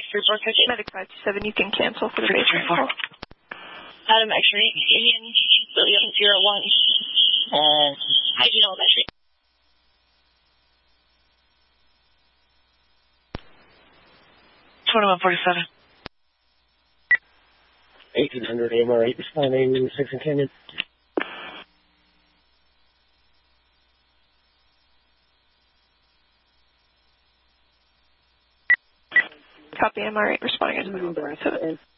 Freeport ticket. Medic 527, you can cancel for the baseline call. Adam X-ray, Indian, William 01. I do know X-ray. 2147. 1800 AMR 8 responding 6 and Canyon. Copy MR8 responding as 7.